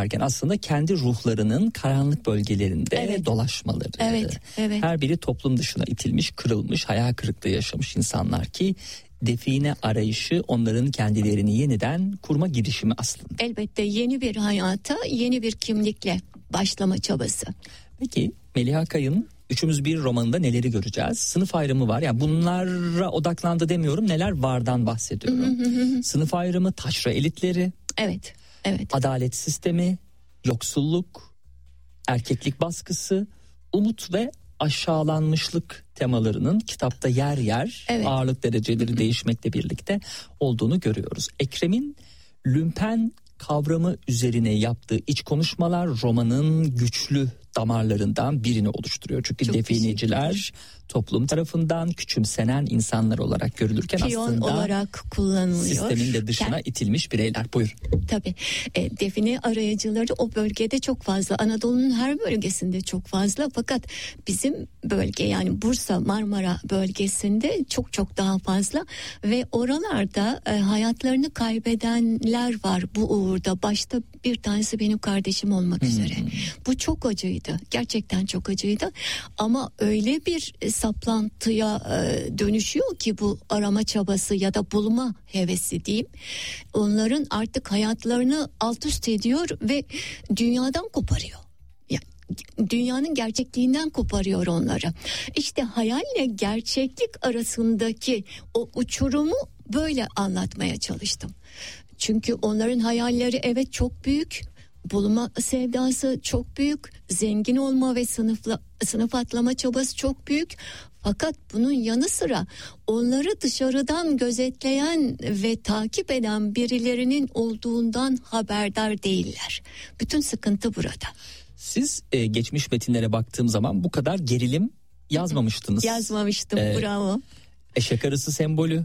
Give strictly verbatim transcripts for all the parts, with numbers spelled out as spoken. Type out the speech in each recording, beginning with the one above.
yaparken aslında kendi ruhlarının karanlık bölgelerinde Evet. dolaşmaları. Evet, evet. Her biri toplum dışına itilmiş, kırılmış, hayal kırıklığı yaşamış insanlar ki define arayışı onların kendilerini yeniden kurma girişimi aslında. Elbette yeni bir hayata, yeni bir kimlikle başlama çabası. Peki Meliha Kayın Üçümüz Bir romanında neleri göreceğiz? Sınıf ayrımı var. Yani bunlara odaklandı demiyorum. Neler vardan bahsediyorum. Sınıf ayrımı, taşra elitleri. Evet, evet. Adalet sistemi, yoksulluk, erkeklik baskısı, umut ve aşağılanmışlık temalarının kitapta yer yer Evet. ağırlık dereceleri değişmekle birlikte olduğunu görüyoruz. Ekrem'in lümpen kavramı üzerine yaptığı iç konuşmalar romanın güçlü damarlarından birini oluşturuyor. Çünkü Çok defineciler toplum tarafından küçümsenen insanlar olarak görülürken Piyon aslında olarak kullanılıyor. sistemin de dışına Ken- itilmiş bireyler. Buyur. Tabii e, define arayıcıları o bölgede çok fazla. Anadolu'nun her bölgesinde çok fazla. Fakat bizim bölge yani Bursa, Marmara bölgesinde çok çok daha fazla. Ve oralarda e, hayatlarını kaybedenler var bu uğurda. Başta bir tanesi benim kardeşim olmak üzere. Bu çok acıydı. Gerçekten çok acıydı. Ama öyle bir saplantıya e, dönüşüyor ki bu arama çabası ya da bulma hevesi diyeyim. Onların artık hayatlarını alt üst ediyor ve dünyadan koparıyor. Yani dünyanın gerçekliğinden koparıyor onları. İşte hayalle gerçeklik arasındaki o uçurumu böyle anlatmaya çalıştım. Çünkü onların hayalleri evet çok büyük. Bulma sevdası çok büyük, zengin olma ve sınıfla, sınıf atlama çabası çok büyük. Fakat bunun yanı sıra onları dışarıdan gözetleyen ve takip eden birilerinin olduğundan haberdar değiller. Bütün sıkıntı burada. Siz e, geçmiş metinlere baktığım zaman bu kadar gerilim yazmamıştınız. Yazmamıştım, Ee, bravo. Eşek arısı sembolü,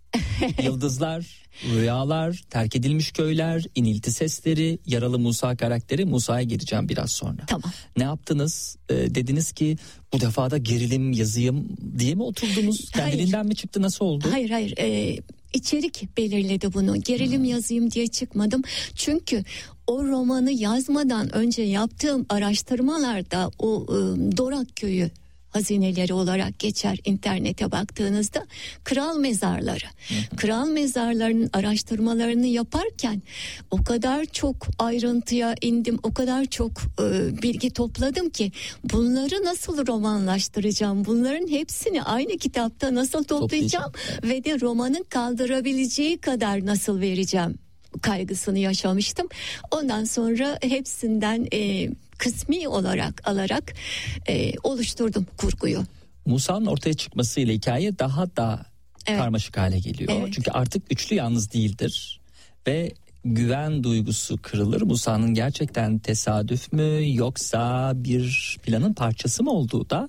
yıldızlar, rüyalar, terk edilmiş köyler, inilti sesleri, yaralı Musa karakteri. Musa'ya geleceğim biraz sonra. Tamam. Ne yaptınız? Ee, dediniz ki bu defa da gerilim yazayım diye mi oturdunuz? Kendiliğinden Hayır. mi çıktı? Nasıl oldu? Hayır hayır e, içerik belirledi bunu. Gerilim hmm. yazayım diye çıkmadım. Çünkü o romanı yazmadan önce yaptığım araştırmalarda o e, Dorak Köyü hazineleri olarak geçer internete baktığınızda, kral mezarları. Hı hı. Kral mezarlarının araştırmalarını yaparken o kadar çok ayrıntıya indim, o kadar çok e, bilgi topladım ki bunları nasıl romanlaştıracağım, bunların hepsini aynı kitapta nasıl toplayacağım, toplayacağım. Ve de romanın kaldırabileceği kadar nasıl vereceğim kaygısını yaşamıştım. Ondan sonra hepsinden e, kısmi olarak alarak e, oluşturdum kurguyu. Musa'nın ortaya çıkmasıyla hikaye daha da evet. karmaşık hale geliyor. Evet. Çünkü artık üçlü yalnız değildir ve güven duygusu kırılır. Musa'nın gerçekten tesadüf mü yoksa bir planın parçası mı olduğu da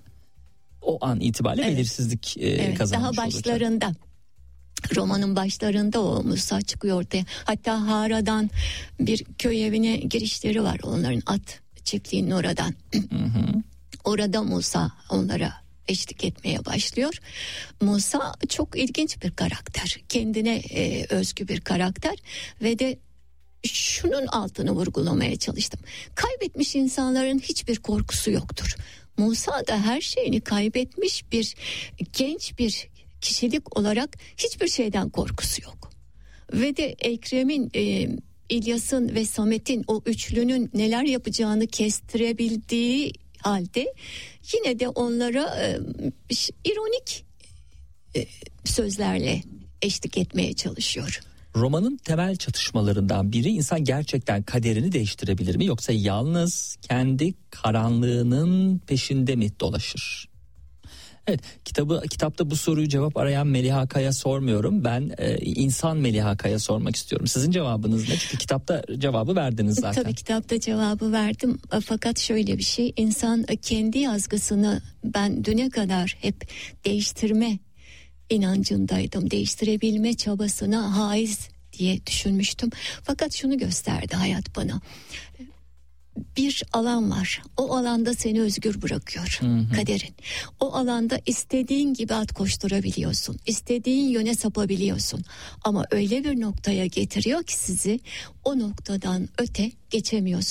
o an itibariyle evet. belirsizlik e, evet. kazanmış daha olacak. Başlarında. Romanın başlarında o Musa çıkıyor ortaya. Hatta Hara'dan bir köy evine girişleri var. Onların at çiftliğinin oradan. Hı hı. Orada Musa onlara eşlik etmeye başlıyor. Musa çok ilginç bir karakter. Kendine e, özgü bir karakter ve de şunun altını vurgulamaya çalıştım. Kaybetmiş insanların hiçbir korkusu yoktur. Musa da her şeyini kaybetmiş bir genç bir kişilik olarak hiçbir şeyden korkusu yok. Ve de Ekrem'in, e, İlyas'ın ve Samet'in o üçlünün neler yapacağını kestirebildiği halde yine de onlara e, ironik e, sözlerle eşlik etmeye çalışıyor. Romanın temel çatışmalarından biri, insan gerçekten kaderini değiştirebilir mi yoksa yalnız kendi karanlığının peşinde mi dolaşır? Evet, kitabı kitapta bu soruyu cevap arayan Meliha Kaya sormuyorum. Ben e, insan Meliha Kaya sormak istiyorum. Sizin cevabınız ne? Çünkü kitapta cevabı verdiniz zaten. Tabii kitapta cevabı verdim. Fakat şöyle bir şey, insan kendi yazgısını ben düne kadar hep değiştirme inancındaydım. Değiştirebilme çabasına haiz diye düşünmüştüm. Fakat şunu gösterdi hayat bana. Bir alan var. O alanda seni özgür bırakıyor. Hı hı. Kaderin. O alanda istediğin gibi at koşturabiliyorsun. İstediğin yöne sapabiliyorsun. Ama öyle bir noktaya getiriyor ki sizi o noktadan öte geçemiyorsun.